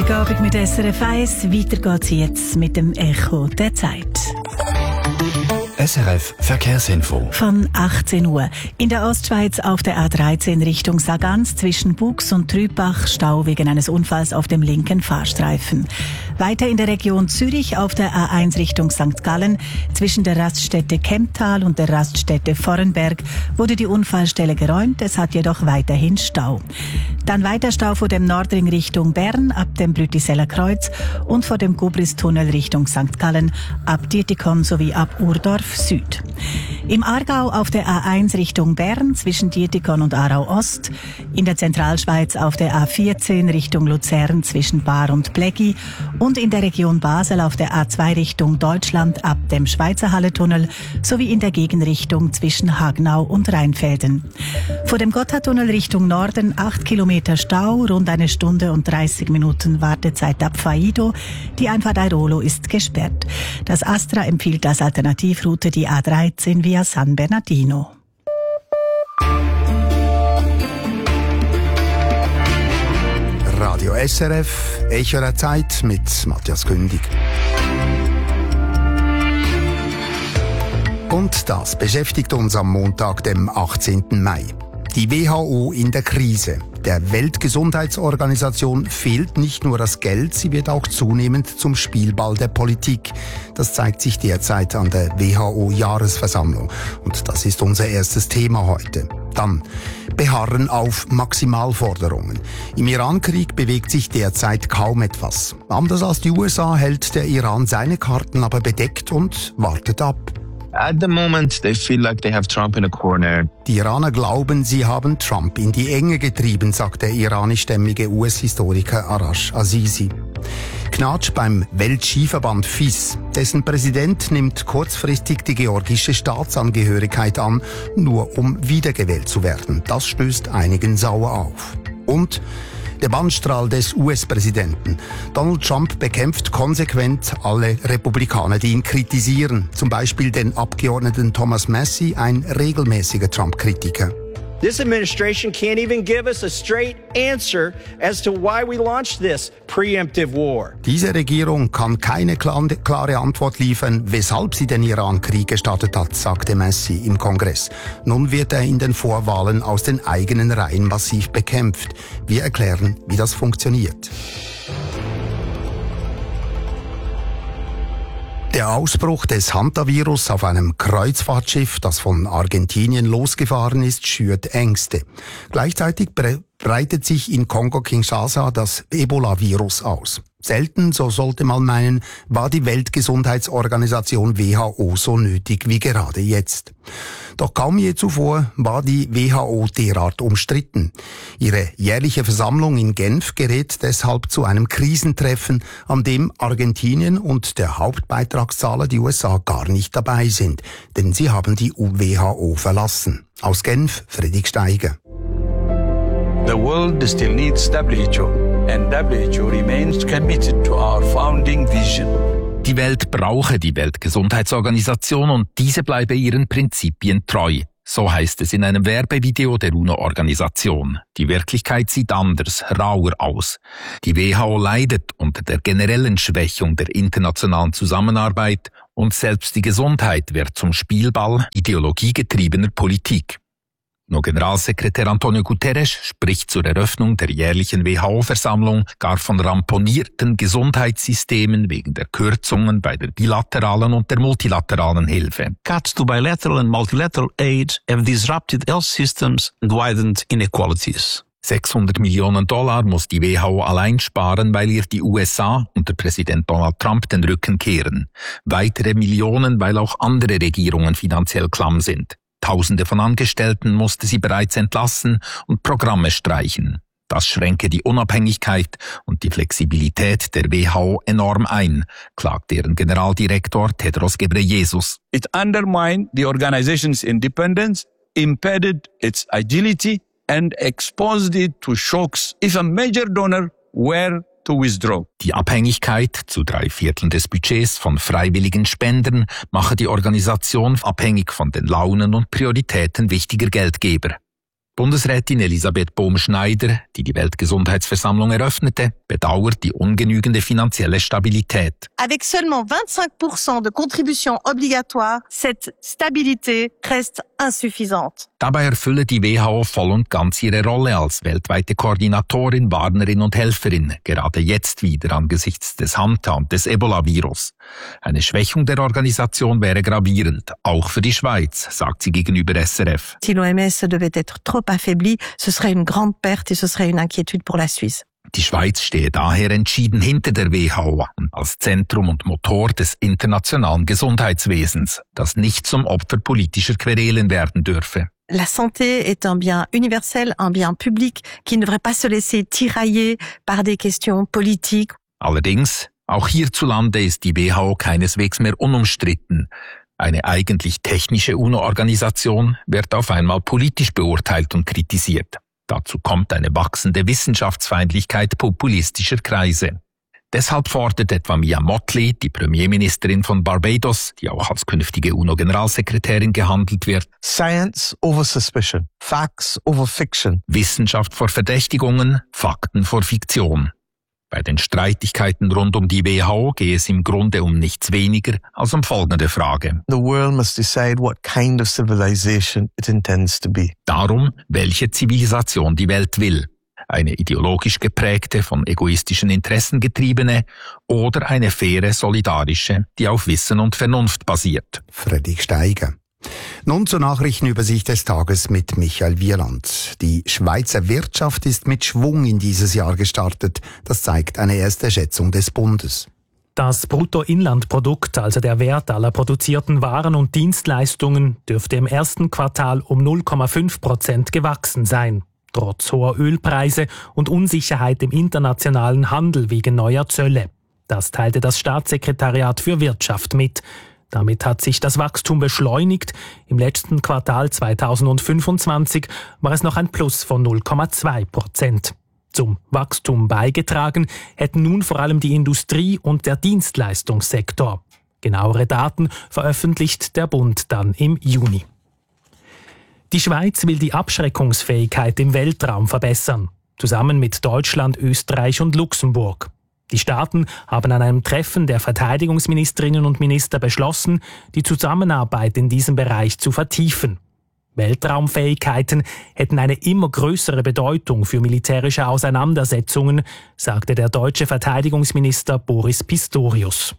Abend mit SRF 1. Weiter geht's jetzt mit dem Echo der Zeit. SRF Verkehrsinfo. Von 18 Uhr. In der Ostschweiz auf der A13 Richtung Sargans zwischen Bux und Trübach Stau wegen eines Unfalls auf dem linken Fahrstreifen. Weiter in der Region Zürich auf der A1 Richtung St. Gallen zwischen der Raststätte Kemptal und der Raststätte Vorrenberg wurde die Unfallstelle geräumt. Es hat jedoch weiterhin Stau. Dann weiter Stau vor dem Nordring Richtung Bern ab dem Brütiseller Kreuz und vor dem Gubristunnel Richtung St. Gallen ab Dietikon sowie ab Urdorf Süd. Im Aargau auf der A1 Richtung Bern zwischen Dietikon und Aarau Ost. In der Zentralschweiz auf der A14 Richtung Luzern zwischen Baar und Pleggi. Und in der Region Basel auf der A2 Richtung Deutschland ab dem Schweizer Halletunnel sowie in der Gegenrichtung zwischen Hagnau und Rheinfelden. Vor dem Gotthardtunnel Richtung Norden 8 Kilometer Stau, rund 1 Stunde und 30 Minuten Wartezeit ab Faido. Die Einfahrt Airolo ist gesperrt. Das Astra empfiehlt als Alternativroute die A13 via San Bernardino. Radio SRF, Echo der Zeit mit Matthias Kündig. Und das beschäftigt uns am Montag, dem 18. Mai. Die WHO in der Krise. Der Weltgesundheitsorganisation fehlt nicht nur das Geld, sie wird auch zunehmend zum Spielball der Politik. Das zeigt sich derzeit an der WHO-Jahresversammlung. Und das ist unser erstes Thema heute. Dann beharren auf Maximalforderungen. Im Iran-Krieg bewegt sich derzeit kaum etwas. Anders als die USA hält der Iran seine Karten aber bedeckt und wartet ab. At the moment, they feel like they have Trump in a corner. Die Iraner glauben, sie haben Trump in die Enge getrieben, sagt der iranischstämmige US-Historiker Arash Azizi. Knatsch beim Weltskiverband FIS. Dessen Präsident nimmt kurzfristig die georgische Staatsangehörigkeit an, nur um wiedergewählt zu werden. Das stößt einigen sauer auf. Und der Bannstrahl des US-Präsidenten. Donald Trump bekämpft konsequent alle Republikaner, die ihn kritisieren. Zum Beispiel den Abgeordneten Thomas Massie, ein regelmäßiger Trump-Kritiker. This administration can't even give us a straight answer as to why we launched this preemptive war. Diese Regierung kann keine klare Antwort liefern, weshalb sie den Iran-Krieg gestartet hat, sagte Massie im Kongress. Nun wird er in den Vorwahlen aus den eigenen Reihen massiv bekämpft. Wir erklären, wie das funktioniert. Der Ausbruch des Hantavirus auf einem Kreuzfahrtschiff, das von Argentinien losgefahren ist, schürt Ängste. Gleichzeitig breitet sich in Kongo-Kinshasa das Ebola-Virus aus. Selten, so sollte man meinen, war die Weltgesundheitsorganisation WHO so nötig wie gerade jetzt. Doch kaum je zuvor war die WHO derart umstritten. Ihre jährliche Versammlung in Genf gerät deshalb zu einem Krisentreffen, an dem Argentinien und der Hauptbeitragszahler, die USA, gar nicht dabei sind, denn sie haben die WHO verlassen. Aus Genf, Friedrich Steiger. The world still needs WHO, and WHO remains committed to our founding vision. Die Welt brauche die Weltgesundheitsorganisation und diese bleibe ihren Prinzipien treu. So heißt es in einem Werbevideo der UNO-Organisation. Die Wirklichkeit sieht anders, rauer aus. Die WHO leidet unter der generellen Schwächung der internationalen Zusammenarbeit und selbst die Gesundheit wird zum Spielball ideologiegetriebener Politik. Nur Generalsekretär Antonio Guterres spricht zur Eröffnung der jährlichen WHO-Versammlung gar von ramponierten Gesundheitssystemen wegen der Kürzungen bei der bilateralen und der multilateralen Hilfe. Cuts to bilateral and multilateral aid have disrupted health systems and widened inequalities. $600 Millionen muss die WHO allein sparen, weil ihr die USA unter Präsident Donald Trump den Rücken kehren. Weitere Millionen, weil auch andere Regierungen finanziell klamm sind. Tausende von Angestellten musste sie bereits entlassen und Programme streichen. Das schränke die Unabhängigkeit und die Flexibilität der WHO enorm ein, klagt deren Generaldirektor Tedros Ghebreyesus. It undermined the organization's independence, impeded its agility and exposed it to shocks if a major donor were to withdraw. Die Abhängigkeit zu 3/4 des Budgets von freiwilligen Spendern mache die Organisation abhängig von den Launen und Prioritäten wichtiger Geldgeber. Bundesrätin Elisabeth Bohm-Schneider, die die Weltgesundheitsversammlung eröffnete, bedauert die ungenügende finanzielle Stabilität. Avec seulement 25% de contribution obligatoire, cette stabilité reste insuffisante. Dabei erfülle die WHO voll und ganz ihre Rolle als weltweite Koordinatorin, Warnerin und Helferin, gerade jetzt wieder angesichts des Hanta und des Ebola-Virus. Eine Schwächung der Organisation wäre gravierend, auch für die Schweiz, sagt sie gegenüber SRF. Si l'OMS devait être trop affaibli, ce serait une grande perte et ce serait une inquiétude pour la Suisse. Die Schweiz stehe daher entschieden hinter der WHO als Zentrum und Motor des internationalen Gesundheitswesens, das nicht zum Opfer politischer Querelen werden dürfe. La santé est un bien universel, un bien public, qui ne devrait pas se laisser tirailler par des questions politiques. Allerdings, auch hierzulande ist die WHO keineswegs mehr unumstritten. Eine eigentlich technische UNO-Organisation wird auf einmal politisch beurteilt und kritisiert. Dazu kommt eine wachsende Wissenschaftsfeindlichkeit populistischer Kreise. Deshalb fordert etwa Mia Mottley, die Premierministerin von Barbados, die auch als künftige UNO-Generalsekretärin gehandelt wird, Science over suspicion, facts over fiction. Wissenschaft vor Verdächtigungen, Fakten vor Fiktion. Bei den Streitigkeiten rund um die WHO gehe es im Grunde um nichts weniger als um folgende Frage. The world must decide what kind of civilization it intends to be. Darum, welche Zivilisation die Welt will. Eine ideologisch geprägte, von egoistischen Interessen getriebene oder eine faire, solidarische, die auf Wissen und Vernunft basiert. Fredrik Steiger. Nun zur Nachrichtenübersicht des Tages mit Michael Wieland. Die Schweizer Wirtschaft ist mit Schwung in dieses Jahr gestartet. Das zeigt eine erste Schätzung des Bundes. Das Bruttoinlandprodukt, also der Wert aller produzierten Waren und Dienstleistungen, dürfte im ersten Quartal um 0,5% gewachsen sein. Trotz hoher Ölpreise und Unsicherheit im internationalen Handel wegen neuer Zölle. Das teilte das Staatssekretariat für Wirtschaft mit. Damit hat sich das Wachstum beschleunigt. Im letzten Quartal 2025 war es noch ein Plus von 0,2%. Zum Wachstum beigetragen hätten nun vor allem die Industrie und der Dienstleistungssektor. Genauere Daten veröffentlicht der Bund dann im Juni. Die Schweiz will die Abschreckungsfähigkeit im Weltraum verbessern, zusammen mit Deutschland, Österreich und Luxemburg. Die Staaten haben an einem Treffen der Verteidigungsministerinnen und Minister beschlossen, die Zusammenarbeit in diesem Bereich zu vertiefen. Weltraumfähigkeiten hätten eine immer größere Bedeutung für militärische Auseinandersetzungen, sagte der deutsche Verteidigungsminister Boris Pistorius.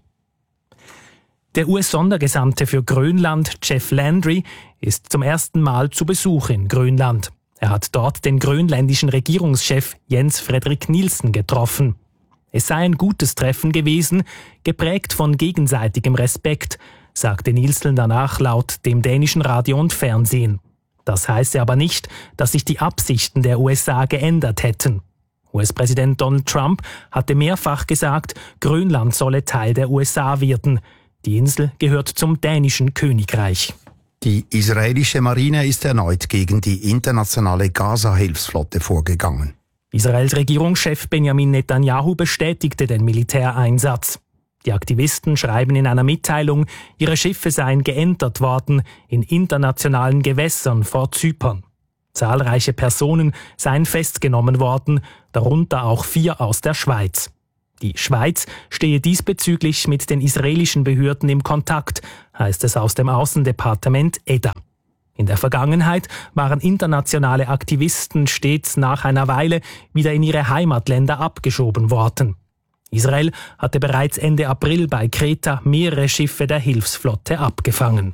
Der US-Sondergesandte für Grönland, Jeff Landry, ist zum ersten Mal zu Besuch in Grönland. Er hat dort den grönländischen Regierungschef Jens Frederik Nielsen getroffen. Es sei ein gutes Treffen gewesen, geprägt von gegenseitigem Respekt, sagte Nielsen danach laut dem dänischen Radio und Fernsehen. Das heiße aber nicht, dass sich die Absichten der USA geändert hätten. US-Präsident Donald Trump hatte mehrfach gesagt, Grönland solle Teil der USA werden. Die Insel gehört zum dänischen Königreich. Die israelische Marine ist erneut gegen die internationale Gaza-Hilfsflotte vorgegangen. Israels Regierungschef Benjamin Netanyahu bestätigte den Militäreinsatz. Die Aktivisten schreiben in einer Mitteilung, ihre Schiffe seien geentert worden in internationalen Gewässern vor Zypern. Zahlreiche Personen seien festgenommen worden, darunter auch 4 aus der Schweiz. Die Schweiz stehe diesbezüglich mit den israelischen Behörden im Kontakt, heißt es aus dem Außendepartement EDA. In der Vergangenheit waren internationale Aktivisten stets nach einer Weile wieder in ihre Heimatländer abgeschoben worden. Israel hatte bereits Ende April bei Kreta mehrere Schiffe der Hilfsflotte abgefangen.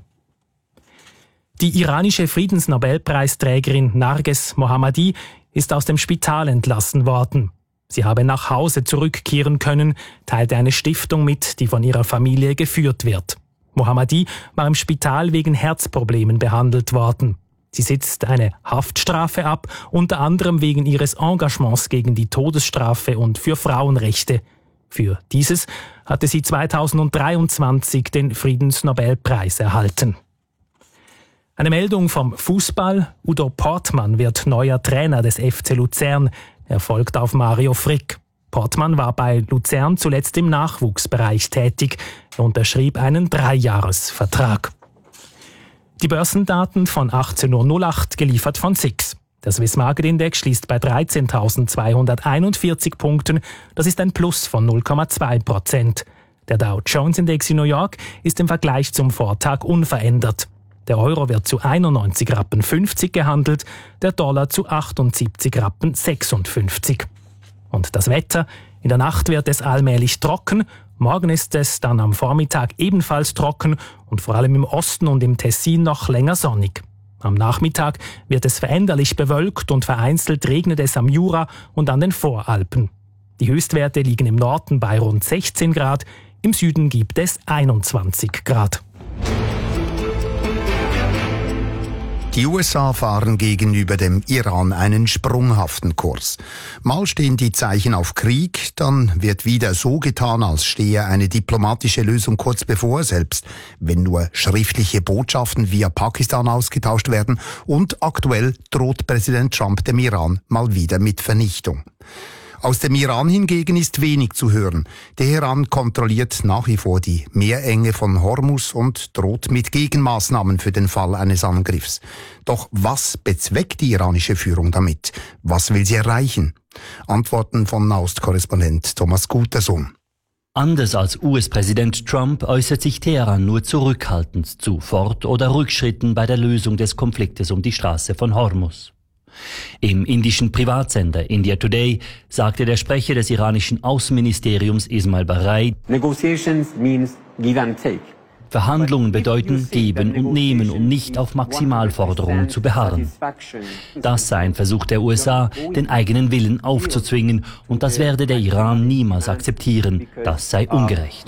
Die iranische Friedensnobelpreisträgerin Narges Mohammadi ist aus dem Spital entlassen worden. Sie habe nach Hause zurückkehren können, teilte eine Stiftung mit, die von ihrer Familie geführt wird. Mohammadi war im Spital wegen Herzproblemen behandelt worden. Sie sitzt eine Haftstrafe ab, unter anderem wegen ihres Engagements gegen die Todesstrafe und für Frauenrechte. Für dieses hatte sie 2023 den Friedensnobelpreis erhalten. Eine Meldung vom Fußball. Udo Portmann wird neuer Trainer des FC Luzern. Er folgt auf Mario Frick. Portmann war bei Luzern zuletzt im Nachwuchsbereich tätig. Er unterschrieb einen 3-Jahres-Vertrag. Die Börsendaten von 18.08 Uhr geliefert von SIX. Der Swiss Market Index schließt bei 13.241 Punkten. Das ist ein Plus von 0,2%. Der Dow Jones Index in New York ist im Vergleich zum Vortag unverändert. Der Euro wird zu 91,50 Rappen gehandelt, der Dollar zu 78,56 Rappen. Und das Wetter? In der Nacht wird es allmählich trocken. Morgen ist es dann am Vormittag ebenfalls trocken und vor allem im Osten und im Tessin noch länger sonnig. Am Nachmittag wird es veränderlich bewölkt und vereinzelt regnet es am Jura und an den Voralpen. Die Höchstwerte liegen im Norden bei rund 16 Grad, im Süden gibt es 21 Grad. Die USA fahren gegenüber dem Iran einen sprunghaften Kurs. Mal stehen die Zeichen auf Krieg, dann wird wieder so getan, als stehe eine diplomatische Lösung kurz bevor, selbst wenn nur schriftliche Botschaften via Pakistan ausgetauscht werden. Und aktuell droht Präsident Trump dem Iran mal wieder mit Vernichtung. Aus dem Iran hingegen ist wenig zu hören. Teheran kontrolliert nach wie vor die Meerenge von Hormuz und droht mit Gegenmaßnahmen für den Fall eines Angriffs. Doch was bezweckt die iranische Führung damit? Was will sie erreichen? Antworten von Nahost-Korrespondent Thomas Gutersohn. Anders als US-Präsident Trump äußert sich Teheran nur zurückhaltend zu Fort- oder Rückschritten bei der Lösung des Konfliktes um die Straße von Hormuz. Im indischen Privatsender India Today sagte der Sprecher des iranischen Außenministeriums Ismail Baghai, Verhandlungen bedeuten Geben und Nehmen, um nicht auf Maximalforderungen zu beharren. Das sei ein Versuch der USA, den eigenen Willen aufzuzwingen, und das werde der Iran niemals akzeptieren. Das sei ungerecht.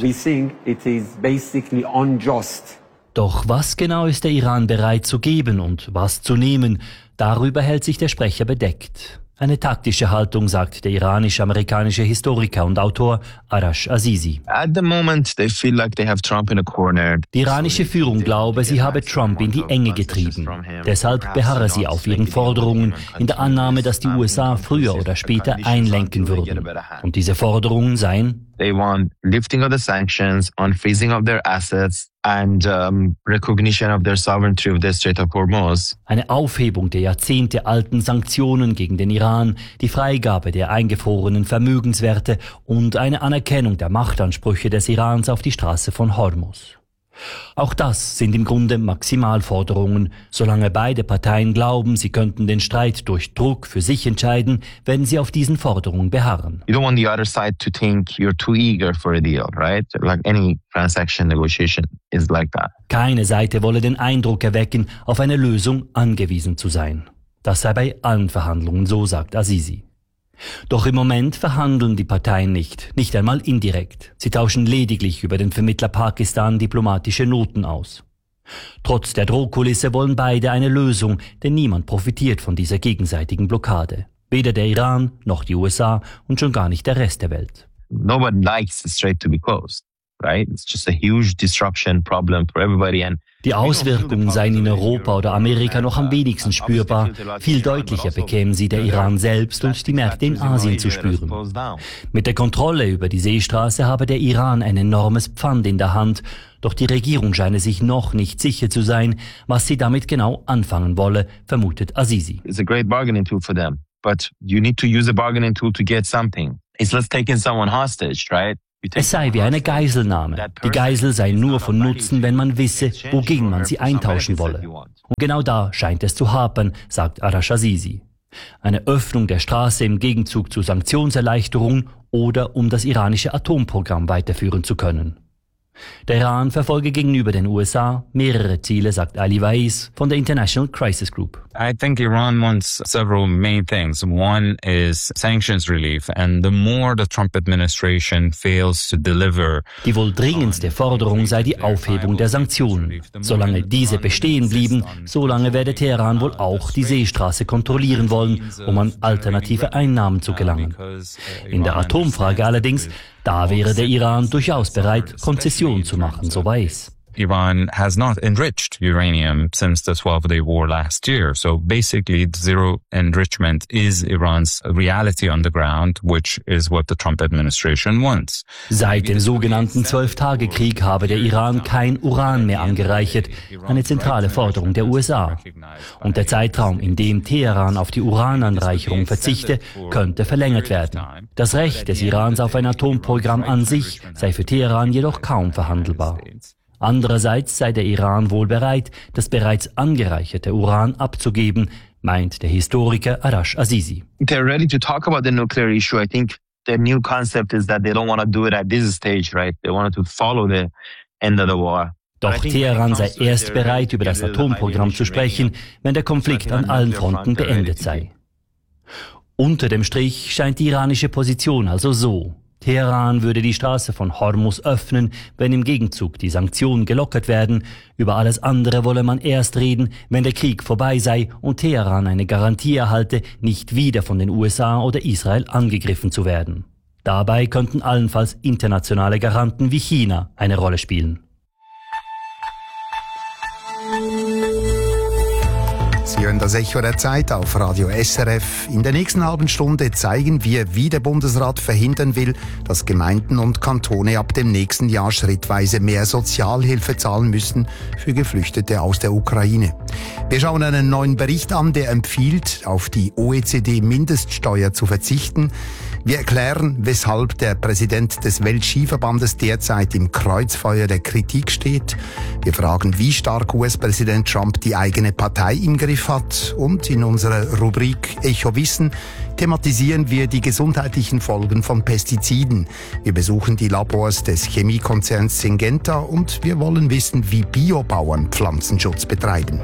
Doch was genau ist der Iran bereit zu geben und was zu nehmen? Darüber hält sich der Sprecher bedeckt. Eine taktische Haltung, sagt der iranisch-amerikanische Historiker und Autor Arash Azizi. At the moment, they feel like they have Trump in a corner. Die iranische Führung glaube, sie habe Trump in die Enge getrieben. Deshalb beharre sie auf ihren Forderungen, in der Annahme, dass die USA früher oder später einlenken würden. Und diese Forderungen seien: They want lifting of the sanctions, unfreezing of their assets and recognition of their sovereignty of the Strait of Hormuz. Eine Aufhebung der jahrzehntealten Sanktionen gegen den Iran, die Freigabe der eingefrorenen Vermögenswerte und eine Anerkennung der Machtansprüche des Irans auf die Straße von Hormuz. Auch das sind im Grunde Maximalforderungen. Solange beide Parteien glauben, sie könnten den Streit durch Druck für sich entscheiden, werden sie auf diesen Forderungen beharren. You don't want the other side to think you're too eager for a deal, right? Like any transaction negotiation is like that. Keine Seite wolle den Eindruck erwecken, auf eine Lösung angewiesen zu sein. Das sei bei allen Verhandlungen so, sagt Azizi. Doch im Moment verhandeln die Parteien nicht einmal indirekt. Sie tauschen lediglich über den Vermittler Pakistan diplomatische Noten aus. Trotz der Drohkulisse wollen beide eine Lösung, denn niemand profitiert von dieser gegenseitigen Blockade. Weder der Iran noch die USA und schon gar nicht der Rest der Welt. Nobody likes the strait to be closed, right? It's just a huge disruption problem for everybody and die Auswirkungen seien in Europa oder Amerika noch am wenigsten spürbar. Viel deutlicher bekämen sie der Iran selbst und die Märkte in Asien zu spüren. Mit der Kontrolle über die Seestraße habe der Iran ein enormes Pfand in der Hand, doch die Regierung scheine sich noch nicht sicher zu sein, was sie damit genau anfangen wolle, vermutet Azizi. It's a great bargaining tool for them, but you need to use a bargaining tool to get something. It's like taking someone hostage, right? Es sei wie eine Geiselnahme. Die Geisel sei nur von Nutzen, wenn man wisse, wogegen man sie eintauschen wolle. Und genau da scheint es zu hapern, sagt Arash Azizi. Eine Öffnung der Straße im Gegenzug zu Sanktionserleichterungen oder um das iranische Atomprogramm weiterführen zu können. Der Iran verfolge gegenüber den USA mehrere Ziele, sagt Ali Weiss von der International Crisis Group. I think Iran wants several main things. One is sanctions relief, and the more the Trump administration fails to deliver. Die wohl dringendste Forderung sei die Aufhebung der Sanktionen. Solange diese bestehen blieben, solange werde Teheran wohl auch die Seestraße kontrollieren wollen, um an alternative Einnahmen zu gelangen. In der Atomfrage allerdings, da wäre der Iran durchaus bereit, Konzessionen zu machen, so Weiss. Iran has not enriched uranium since the 12-day war last year. So basically, zero enrichment is Iran's reality on the ground, which is what the Trump administration wants. Seit dem sogenannten 12-Tage-Krieg habe der Iran kein Uran mehr angereichert, eine zentrale Forderung der USA. Und der Zeitraum, in dem Teheran auf die Urananreicherung verzichte, könnte verlängert werden. Das Recht des Irans auf ein Atomprogramm an sich sei für Teheran jedoch kaum verhandelbar. Andererseits sei der Iran wohl bereit, das bereits angereicherte Uran abzugeben, meint der Historiker Arash Azizi. They're ready to talk about the nuclear issue. I think the new concept is that they don't want to do it at this stage, right? They wanted to follow the end of the war. Doch Teheran sei erst bereit, über das Atomprogramm zu sprechen, wenn der Konflikt an allen Fronten beendet sei. Unter dem Strich scheint die iranische Position also so. Teheran würde die Straße von Hormuz öffnen, wenn im Gegenzug die Sanktionen gelockert werden. Über alles andere wolle man erst reden, wenn der Krieg vorbei sei und Teheran eine Garantie erhalte, nicht wieder von den USA oder Israel angegriffen zu werden. Dabei könnten allenfalls internationale Garanten wie China eine Rolle spielen. Sie hören das Echo der Zeit auf Radio SRF. In der nächsten halben Stunde zeigen wir, wie der Bundesrat verhindern will, dass Gemeinden und Kantone ab dem nächsten Jahr schrittweise mehr Sozialhilfe zahlen müssen für Geflüchtete aus der Ukraine. Wir schauen einen neuen Bericht an, der empfiehlt, auf die OECD-Mindeststeuer zu verzichten. Wir erklären, weshalb der Präsident des Weltskiverbandes derzeit im Kreuzfeuer der Kritik steht. Wir fragen, wie stark US-Präsident Trump die eigene Partei im Griff hat. Und in unserer Rubrik Echo Wissen thematisieren wir die gesundheitlichen Folgen von Pestiziden. Wir besuchen die Labors des Chemiekonzerns Syngenta und wir wollen wissen, wie Biobauern Pflanzenschutz betreiben.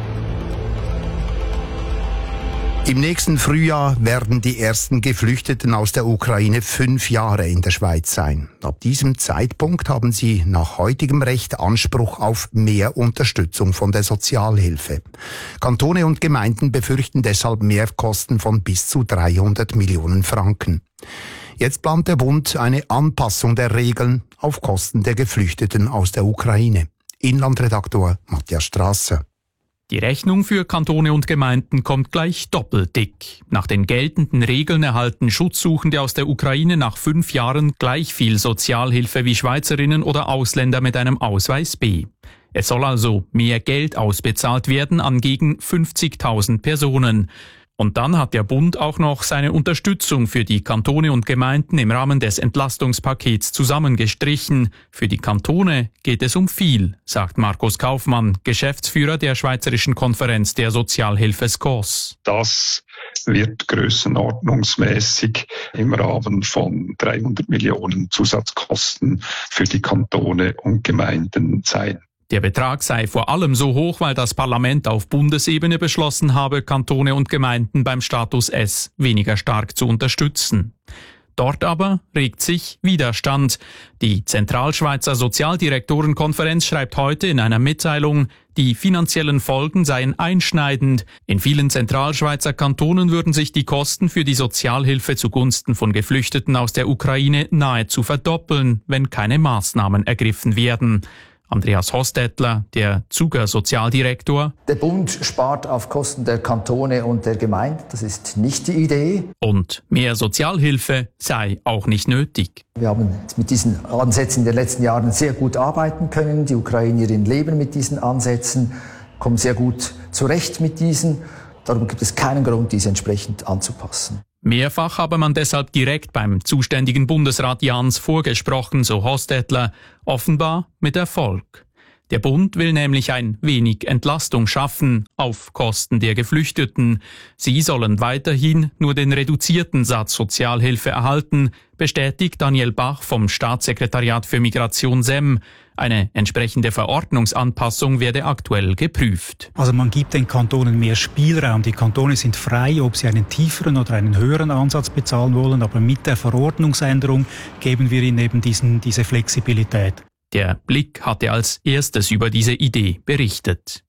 Im nächsten Frühjahr werden die ersten Geflüchteten aus der Ukraine 5 Jahre in der Schweiz sein. Ab diesem Zeitpunkt haben sie nach heutigem Recht Anspruch auf mehr Unterstützung von der Sozialhilfe. Kantone und Gemeinden befürchten deshalb Mehrkosten von bis zu 300 Millionen Franken. Jetzt plant der Bund eine Anpassung der Regeln auf Kosten der Geflüchteten aus der Ukraine. Inlandredaktor Matthias Strasser. Die Rechnung für Kantone und Gemeinden kommt gleich doppelt dick. Nach den geltenden Regeln erhalten Schutzsuchende aus der Ukraine nach 5 Jahren gleich viel Sozialhilfe wie Schweizerinnen oder Ausländer mit einem Ausweis B. Es soll also mehr Geld ausbezahlt werden an gegen 50.000 Personen. Und dann hat der Bund auch noch seine Unterstützung für die Kantone und Gemeinden im Rahmen des Entlastungspakets zusammengestrichen. Für die Kantone geht es um viel, sagt Markus Kaufmann, Geschäftsführer der Schweizerischen Konferenz der Sozialhilfe SCOS. Das wird grössenordnungsmäßig im Rahmen von 300 Millionen Zusatzkosten für die Kantone und Gemeinden sein. Der Betrag sei vor allem so hoch, weil das Parlament auf Bundesebene beschlossen habe, Kantone und Gemeinden beim Status S weniger stark zu unterstützen. Dort aber regt sich Widerstand. Die Zentralschweizer Sozialdirektorenkonferenz schreibt heute in einer Mitteilung, die finanziellen Folgen seien einschneidend. In vielen Zentralschweizer Kantonen würden sich die Kosten für die Sozialhilfe zugunsten von Geflüchteten aus der Ukraine nahezu verdoppeln, wenn keine Maßnahmen ergriffen werden. Andreas Hostetler, der Zuger Sozialdirektor. Der Bund spart auf Kosten der Kantone und der Gemeinden. Das ist nicht die Idee. Und mehr Sozialhilfe sei auch nicht nötig. Wir haben mit diesen Ansätzen in den letzten Jahren sehr gut arbeiten können. Die Ukrainerinnen leben mit diesen Ansätzen, kommen sehr gut zurecht mit diesen. Darum gibt es keinen Grund, diese entsprechend anzupassen. Mehrfach habe man deshalb direkt beim zuständigen Bundesrat Jans vorgesprochen, so Hostetler, offenbar mit Erfolg. Der Bund will nämlich ein wenig Entlastung schaffen auf Kosten der Geflüchteten. Sie sollen weiterhin nur den reduzierten Satz Sozialhilfe erhalten, bestätigt Daniel Bach vom Staatssekretariat für Migration SEM. Eine entsprechende Verordnungsanpassung werde aktuell geprüft. Also man gibt den Kantonen mehr Spielraum. Die Kantone sind frei, ob sie einen tieferen oder einen höheren Ansatz bezahlen wollen. Aber mit der Verordnungsänderung geben wir ihnen eben diese Flexibilität. Der Blick hatte als erstes über diese Idee berichtet.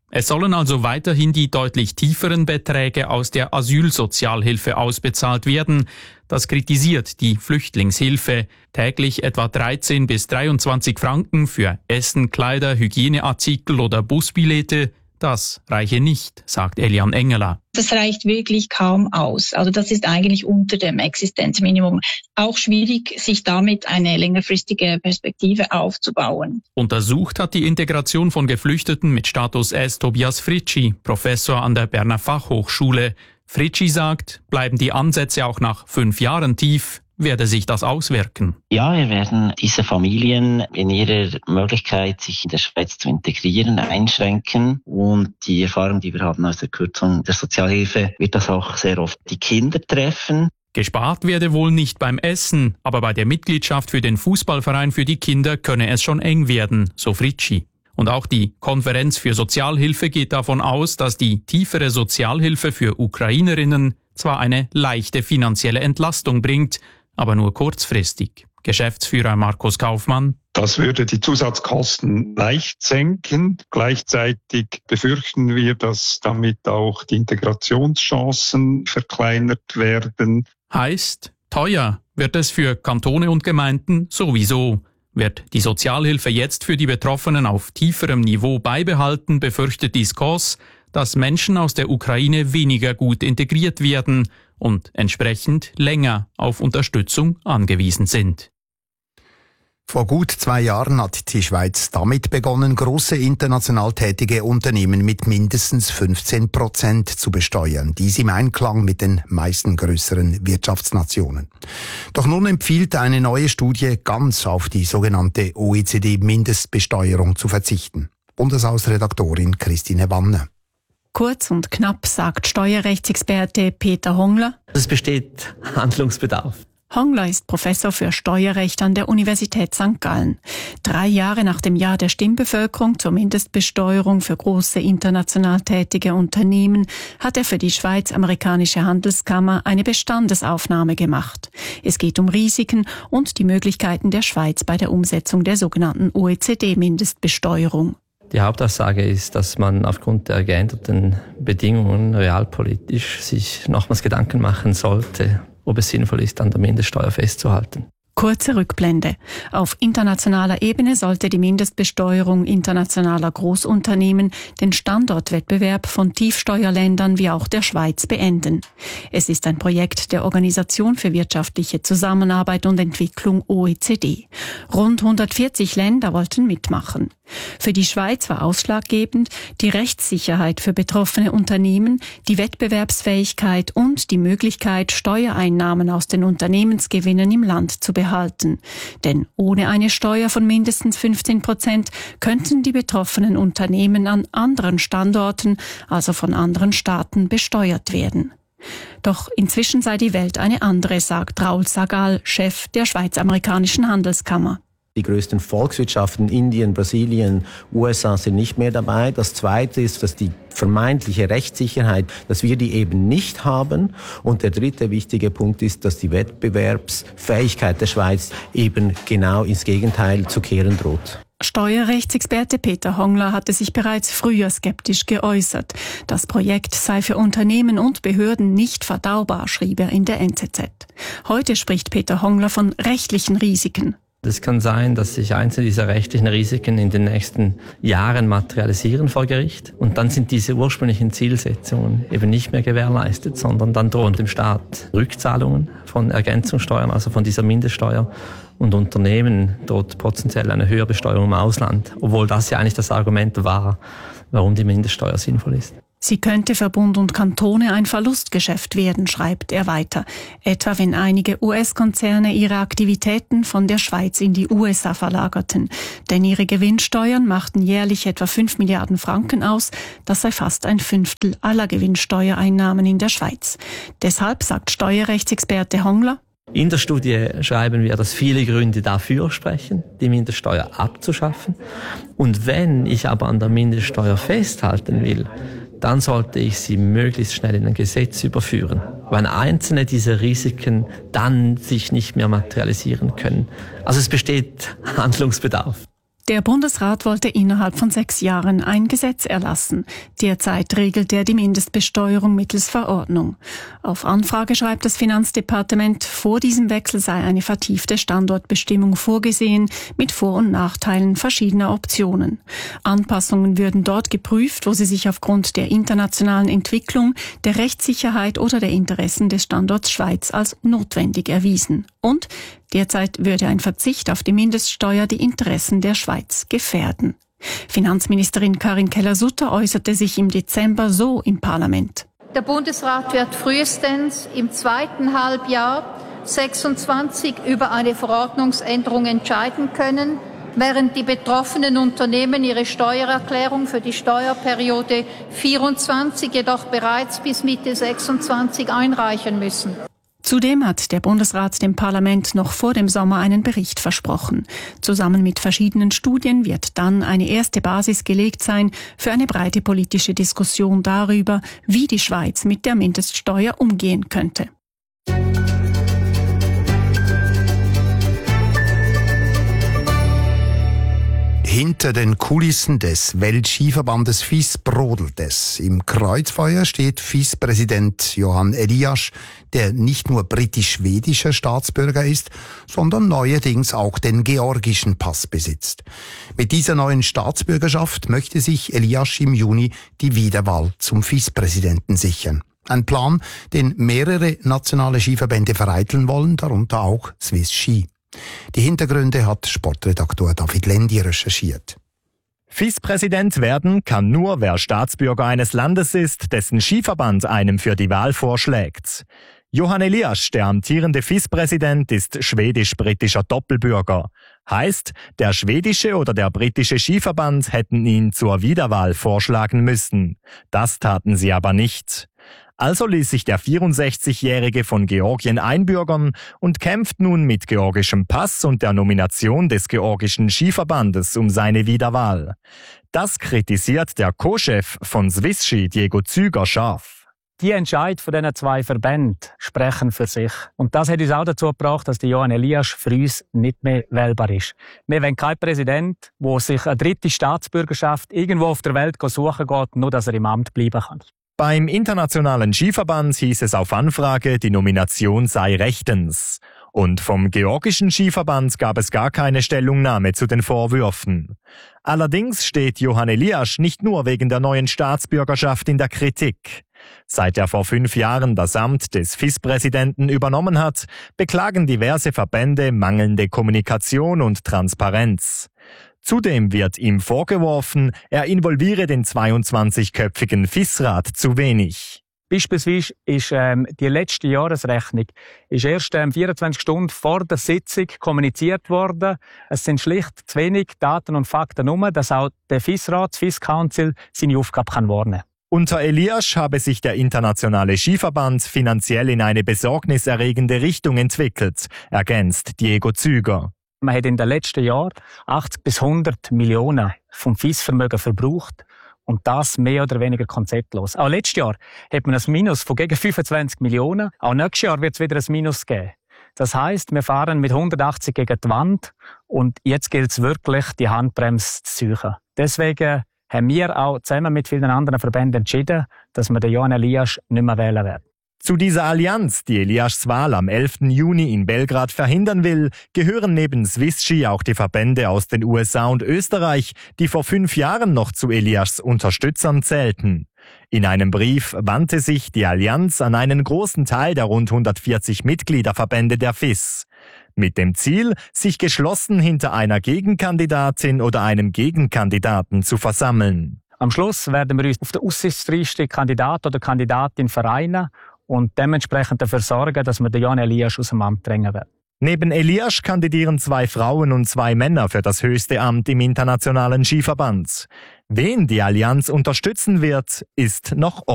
Es sollen also weiterhin die deutlich tieferen Beträge aus der Asylsozialhilfe ausbezahlt werden. Das kritisiert die Flüchtlingshilfe. Täglich etwa 13 bis 23 Franken für Essen, Kleider, Hygieneartikel oder Busbillette. Das reiche nicht, sagt Elian Engeler. Das reicht wirklich kaum aus. Also das ist eigentlich unter dem Existenzminimum. Auch schwierig, sich damit eine längerfristige Perspektive aufzubauen. Untersucht hat die Integration von Geflüchteten mit Status S Tobias Fritschi, Professor an der Berner Fachhochschule. Fritschi sagt, bleiben die Ansätze auch nach 5 Jahren tief, werde sich das auswirken. Ja, wir werden diese Familien in ihrer Möglichkeit, sich in der Schweiz zu integrieren, einschränken. Und die Erfahrung, die wir haben aus der Kürzung der Sozialhilfe, wird das auch sehr oft die Kinder treffen. Gespart werde wohl nicht beim Essen, aber bei der Mitgliedschaft für den Fußballverein für die Kinder könne es schon eng werden, so Fritschi. Und auch die Konferenz für Sozialhilfe geht davon aus, dass die tiefere Sozialhilfe für Ukrainerinnen zwar eine leichte finanzielle Entlastung bringt, aber nur kurzfristig. Geschäftsführer Markus Kaufmann. Das würde die Zusatzkosten leicht senken. Gleichzeitig befürchten wir, dass damit auch die Integrationschancen verkleinert werden. Heißt, teuer wird es für Kantone und Gemeinden sowieso. Wird die Sozialhilfe jetzt für die Betroffenen auf tieferem Niveau beibehalten, befürchtet die SCOS, dass Menschen aus der Ukraine weniger gut integriert werden und entsprechend länger auf Unterstützung angewiesen sind. Vor gut 2 Jahren hat die Schweiz damit begonnen, große international tätige Unternehmen mit mindestens 15% zu besteuern. Dies im Einklang mit den meisten größeren Wirtschaftsnationen. Doch nun empfiehlt eine neue Studie, ganz auf die sogenannte OECD-Mindestbesteuerung zu verzichten. Bundeshausredaktorin Christine Wanne. Kurz und knapp sagt Steuerrechtsexperte Peter Hongler. Es besteht Handlungsbedarf. Hongler ist Professor für Steuerrecht an der Universität St. Gallen. 3 Jahre nach dem Jahr der Stimmbevölkerung zur Mindestbesteuerung für große international tätige Unternehmen hat er für die Schweiz-Amerikanische Handelskammer eine Bestandesaufnahme gemacht. Es geht um Risiken und die Möglichkeiten der Schweiz bei der Umsetzung der sogenannten OECD-Mindestbesteuerung. Die Hauptaussage ist, dass man aufgrund der geänderten Bedingungen realpolitisch sich nochmals Gedanken machen sollte, ob es sinnvoll ist, an der Mindeststeuer festzuhalten. Kurze Rückblende. Auf internationaler Ebene sollte die Mindestbesteuerung internationaler Großunternehmen den Standortwettbewerb von Tiefsteuerländern wie auch der Schweiz beenden. Es ist ein Projekt der Organisation für wirtschaftliche Zusammenarbeit und Entwicklung OECD. Rund 140 Länder wollten mitmachen. Für die Schweiz war ausschlaggebend die Rechtssicherheit für betroffene Unternehmen, die Wettbewerbsfähigkeit und die Möglichkeit, Steuereinnahmen aus den Unternehmensgewinnen im Land zu behalten. Denn ohne eine Steuer von mindestens 15% könnten die betroffenen Unternehmen an anderen Standorten, also von anderen Staaten, besteuert werden. Doch inzwischen sei die Welt eine andere, sagt Raoul Sagal, Chef der Schweiz-Amerikanischen Handelskammer. Die größten Volkswirtschaften, Indien, Brasilien, USA sind nicht mehr dabei. Das Zweite ist, dass die vermeintliche Rechtssicherheit, dass wir die eben nicht haben. Und der dritte wichtige Punkt ist, dass die Wettbewerbsfähigkeit der Schweiz eben genau ins Gegenteil zu kehren droht. Steuerrechtsexperte Peter Hongler hatte sich bereits früher skeptisch geäußert. Das Projekt sei für Unternehmen und Behörden nicht verdaubar, schrieb er in der NZZ. Heute spricht Peter Hongler von rechtlichen Risiken. Es kann sein, dass sich einzelne dieser rechtlichen Risiken in den nächsten Jahren materialisieren vor Gericht. Und dann sind diese ursprünglichen Zielsetzungen eben nicht mehr gewährleistet, sondern dann drohen dem Staat Rückzahlungen von Ergänzungssteuern, also von dieser Mindeststeuer. Und Unternehmen droht potenziell eine höhere Besteuerung im Ausland, obwohl das ja eigentlich das Argument war, warum die Mindeststeuer sinnvoll ist. Sie könnte für Bund und Kantone ein Verlustgeschäft werden, schreibt er weiter. Etwa wenn einige US-Konzerne ihre Aktivitäten von der Schweiz in die USA verlagerten. Denn ihre Gewinnsteuern machten jährlich etwa 5 Milliarden Franken aus. Das sei fast ein Fünftel aller Gewinnsteuereinnahmen in der Schweiz. Deshalb, sagt Steuerrechtsexperte Hongler, in der Studie schreiben wir, dass viele Gründe dafür sprechen, die Mindeststeuer abzuschaffen. Und wenn ich aber an der Mindeststeuer festhalten will, dann sollte ich sie möglichst schnell in ein Gesetz überführen, weil einzelne dieser Risiken dann sich nicht mehr materialisieren können. Also es besteht Handlungsbedarf. Der Bundesrat wollte innerhalb von 6 Jahren ein Gesetz erlassen. Derzeit regelt er die Mindestbesteuerung mittels Verordnung. Auf Anfrage schreibt das Finanzdepartement, vor diesem Wechsel sei eine vertiefte Standortbestimmung vorgesehen, mit Vor- und Nachteilen verschiedener Optionen. Anpassungen würden dort geprüft, wo sie sich aufgrund der internationalen Entwicklung, der Rechtssicherheit oder der Interessen des Standorts Schweiz als notwendig erwiesen. Und derzeit würde ein Verzicht auf die Mindeststeuer die Interessen der Schweiz gefährden. Finanzministerin Karin Keller-Sutter äußerte sich im Dezember so im Parlament. Der Bundesrat wird frühestens im 2. Halbjahr 2026 über eine Verordnungsänderung entscheiden können, während die betroffenen Unternehmen ihre Steuererklärung für die Steuerperiode 24 jedoch bereits bis Mitte 26 einreichen müssen. Zudem hat der Bundesrat dem Parlament noch vor dem Sommer einen Bericht versprochen. Zusammen mit verschiedenen Studien wird dann eine erste Basis gelegt sein für eine breite politische Diskussion darüber, wie die Schweiz mit der Mindeststeuer umgehen könnte. Hinter den Kulissen des Weltskiverbandes FIS brodelt es. Im Kreuzfeuer steht FIS-Präsident Johan Elias, der nicht nur britisch-schwedischer Staatsbürger ist, sondern neuerdings auch den georgischen Pass besitzt. Mit dieser neuen Staatsbürgerschaft möchte sich Elias im Juni die Wiederwahl zum FIS-Präsidenten sichern. Ein Plan, den mehrere nationale Skiverbände vereiteln wollen, darunter auch Swiss Ski. Die Hintergründe hat Sportredaktor David Lendi recherchiert. FIS-Präsident werden kann nur, wer Staatsbürger eines Landes ist, dessen Skiverband einem für die Wahl vorschlägt. Johan Elias, der amtierende FIS-Präsident, ist schwedisch-britischer Doppelbürger. Heißt, der schwedische oder der britische Skiverband hätten ihn zur Wiederwahl vorschlagen müssen. Das taten sie aber nicht. Also ließ sich der 64-Jährige von Georgien einbürgern und kämpft nun mit georgischem Pass und der Nomination des georgischen Skiverbandes um seine Wiederwahl. Das kritisiert der Co-Chef von Swiss Ski, Diego Züger, scharf. Die Entscheidungen von diesen 2 Verbänden sprechen für sich. Und das hat uns auch dazu gebracht, dass der Johan Elias für uns nicht mehr wählbar ist. Wir wollen keinen Präsident, der sich eine dritte Staatsbürgerschaft irgendwo auf der Welt suchen geht, nur dass er im Amt bleiben kann. Beim Internationalen Skiverband hieß es auf Anfrage, die Nomination sei rechtens. Und vom georgischen Skiverband gab es gar keine Stellungnahme zu den Vorwürfen. Allerdings steht Johan Elias nicht nur wegen der neuen Staatsbürgerschaft in der Kritik. Seit er vor 5 Jahren das Amt des FIS-Präsidenten übernommen hat, beklagen diverse Verbände mangelnde Kommunikation und Transparenz. Zudem wird ihm vorgeworfen, er involviere den 22-köpfigen FIS-Rat zu wenig. Beispielsweise ist die letzte Jahresrechnung ist erst 24 Stunden vor der Sitzung kommuniziert worden. Es sind schlicht zu wenig Daten und Fakten herum, dass auch der FIS-Rat, das FIS-Council, seine Aufgabe kann wahrnehmen. Unter Elias habe sich der internationale Skiverband finanziell in eine besorgniserregende Richtung entwickelt, ergänzt Diego Züger. Man hat in den letzten Jahren 80 bis 100 Millionen vom FIS-Vermögen verbraucht und das mehr oder weniger konzeptlos. Auch letztes Jahr hat man ein Minus von gegen 25 Millionen. Auch nächstes Jahr wird es wieder ein Minus geben. Das heisst, wir fahren mit 180 gegen die Wand und jetzt gilt es wirklich, die Handbremse zu suchen. Deswegen haben wir auch zusammen mit vielen anderen Verbänden entschieden, dass wir den Johan Elias nicht mehr wählen werden. Zu dieser Allianz, die Elias' Wahl am 11. Juni in Belgrad verhindern will, gehören neben Swiss Ski auch die Verbände aus den USA und Österreich, die vor 5 Jahren noch zu Elias' Unterstützern zählten. In einem Brief wandte sich die Allianz an einen großen Teil der rund 140 Mitgliederverbände der FIS. Mit dem Ziel, sich geschlossen hinter einer Gegenkandidatin oder einem Gegenkandidaten zu versammeln. Am Schluss werden wir uns auf den aussichtsreichsten Kandidat oder Kandidatin vereinen und dementsprechend dafür sorgen, dass wir den Johan Elias aus dem Amt drängen werden. Neben Elias kandidieren 2 Frauen und 2 Männer für das höchste Amt im Internationalen Skiverband. Wen die Allianz unterstützen wird, ist noch offen.